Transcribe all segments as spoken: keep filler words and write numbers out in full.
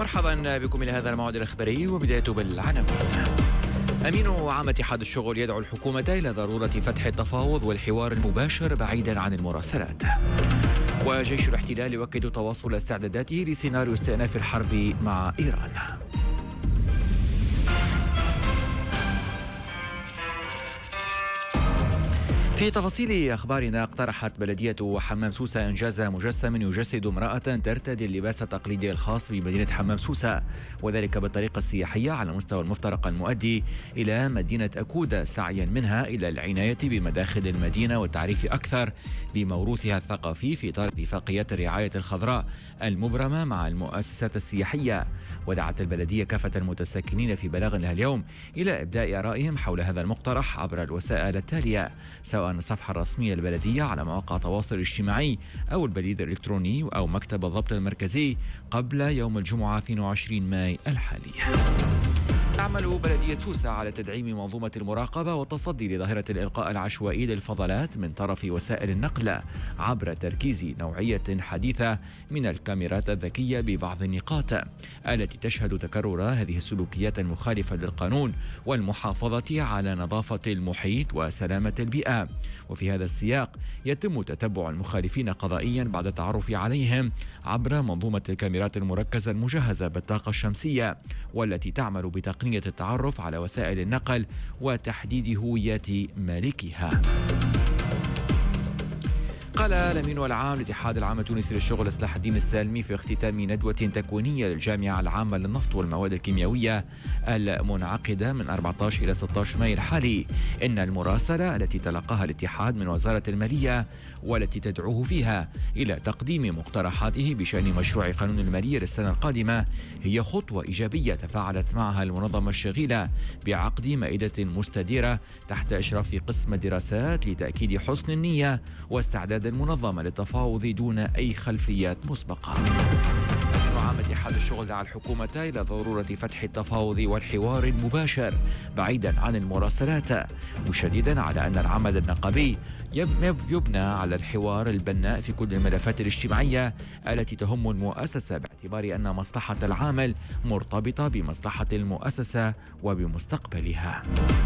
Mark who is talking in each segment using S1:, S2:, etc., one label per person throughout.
S1: مرحبا بكم إلى هذا الموعد الإخباري، وبدايته بالعناوين. أمين عام اتحاد الشغل يدعو الحكومة إلى ضرورة فتح التفاوض والحوار المباشر بعيدا عن المراسلات. وجيش الاحتلال يؤكد تواصل استعداداته لسيناريو استئناف الحرب مع إيران. في تفاصيل أخبارنا، اقترحت بلدية حمام سوسة إنجاز مجسم يجسد امرأة ترتدي اللباس التقليدي الخاص بمدينة حمام سوسة، وذلك بالطريقة السياحية على مستوى المفترق المؤدي إلى مدينة أكودا، سعيا منها إلى العناية بمداخل المدينة والتعريف أكثر بموروثها الثقافي في إطار اتفاقيات الرعاية الخضراء المبرمة مع المؤسسات السياحية. ودعت البلدية كافة المتساكنين في بلاغ لها اليوم إلى إبداء آرائهم حول هذا المقترح عبر الوسائل التالية، سواء الصفحة الرسمية للبلدية على مواقع التواصل الاجتماعي أو البريد الإلكتروني أو مكتب الضبط المركزي قبل يوم الجمعة اثنين وعشرين ماي الحالي. تعمل بلدية سوسة على تدعيم منظومة المراقبة والتصدي لظاهرة الإلقاء العشوائي للفضلات من طرف وسائل النقل عبر تركيز نوعية حديثة من الكاميرات الذكية ببعض النقاط التي تشهد تكرر هذه السلوكيات المخالفة للقانون والمحافظة على نظافة المحيط وسلامة البيئة. وفي هذا السياق يتم تتبع المخالفين قضائيا بعد التعرف عليهم عبر منظومة الكاميرات المركزة المجهزة بالطاقة الشمسية، والتي تعمل بتقنية التعرف على وسائل النقل وتحديد هوية مالكها. قال الأمين العام لاتحاد العام التونسي للشغل إصلاح الدين السالمي في اختتام ندوة تكوينية للجامعة العامة للنفط والمواد الكيميائية المنعقدة من أربعة عشر إلى ستة عشر ماي الحالي إن المراسلة التي تلقاها الاتحاد من وزارة المالية والتي تدعوه فيها إلى تقديم مقترحاته بشأن مشروع قانون المالية للسنة القادمة هي خطوة إيجابية تفاعلت معها المنظمة الشغيلة بعقد مائدة مستديرة تحت إشراف قسم الدراسات لتأكيد حسن النية واستعداد المنظمة للتفاوض دون أي خلفيات مسبقة. عام اتحاد الشغل دعا الحكومة إلى ضرورة فتح التفاوض والحوار المباشر بعيدا عن المراسلات، مشددا على أن العمل النقابي يبنى على الحوار البناء في كل الملفات الاجتماعية التي تهم المؤسسة، باعتبار أن مصلحة العامل مرتبطة بمصلحة المؤسسة وبمستقبلها.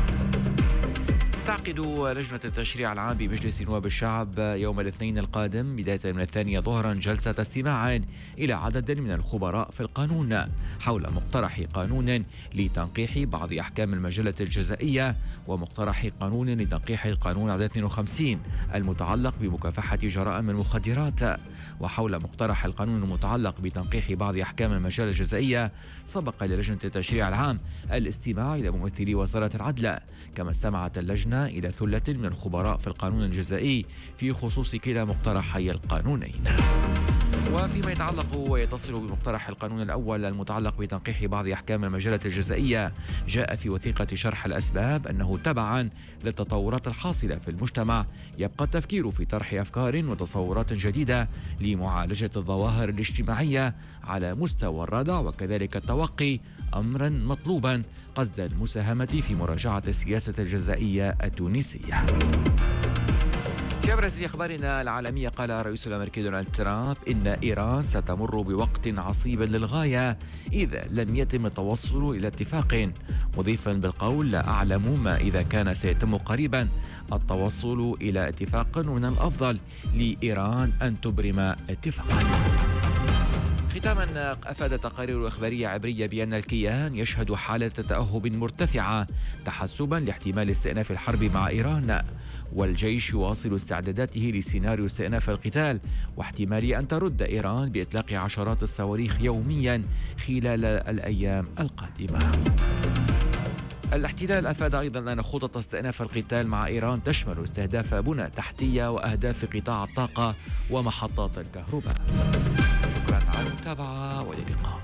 S1: تعقد لجنة التشريع العام بمجلس نواب الشعب يوم الاثنين القادم بداية من الثانية ظهرا جلسة استماع إلى عدد من الخبراء في القانون حول مقترح قانون لتنقيح بعض أحكام المجلة الجزائية ومقترح قانون لتنقيح القانون عدد اثنين وخمسين المتعلق بمكافحة جرائم المخدرات. وحول مقترح القانون المتعلق بتنقيح بعض أحكام المجلة الجزائية سبق للجنة التشريع العام الاستماع إلى ممثلي وزارة العدل، كما استمعت اللجنة إلى ثلة من الخبراء في القانون الجزائي في خصوص كلا مقترحي القانونين. وفيما يتعلق ويتصل بمقترح القانون الأول المتعلق بتنقيح بعض أحكام المجلة الجزائية، جاء في وثيقة شرح الأسباب أنه تبعا للتطورات الحاصلة في المجتمع يبقى التفكير في طرح أفكار وتصورات جديدة لمعالجة الظواهر الاجتماعية على مستوى الردع، وكذلك التوقي أمرا مطلوبا قصد المساهمة في مراجعة السياسة الجزائية التونسية. في أبرز أخبارنا العالمية، قال الرئيس الأمريكي دونالد ترامب إن إيران ستمر بوقت عصيب للغاية إذا لم يتم التوصل إلى اتفاق، مضيفا بالقول لا أعلم ما إذا كان سيتم قريبا التوصل إلى اتفاق، ومن الأفضل لإيران أن تبرم اتفاقا. ختاما، أفادت تقارير إخبارية عبرية بأن الكيان يشهد حالة تأهب مرتفعة تحسبا لاحتمال استئناف الحرب مع إيران، والجيش يواصل استعداداته لسيناريو استئناف القتال واحتمال أن ترد إيران بإطلاق عشرات الصواريخ يوميا خلال الأيام القادمة. الاحتلال أفاد أيضا أن خطط استئناف القتال مع إيران تشمل استهداف بنى تحتية وأهداف قطاع الطاقة ومحطات الكهرباء. شكرا على المتابعة وإلى اللقاء.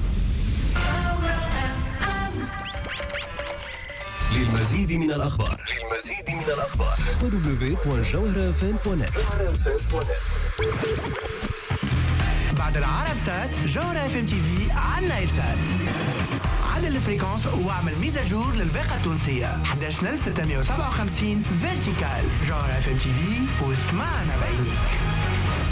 S2: للمزيد من الأخبار للمزيد من الأخبار دبليو دبليو دبليو دوت جوهرة اف ام دوت نت.
S3: بعد العرب سات جوهرة اف ام تي في على نايل سات. عدل الفريكونس واعمل ميزاجور للباقة التونسية أحد عشر ألف وستمائة وسبعة وخمسين فيرتيكال. جوهرة اف ام تي في واسمعنا بعينيك.